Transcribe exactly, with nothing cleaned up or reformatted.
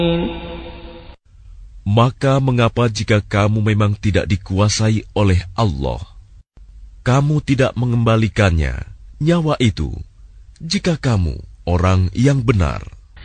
Maka mengapa jika kamu memang tidak dikuasai oleh Allah, kamu tidak mengembalikannya, nyawa itu, jika kamu orang yang benar?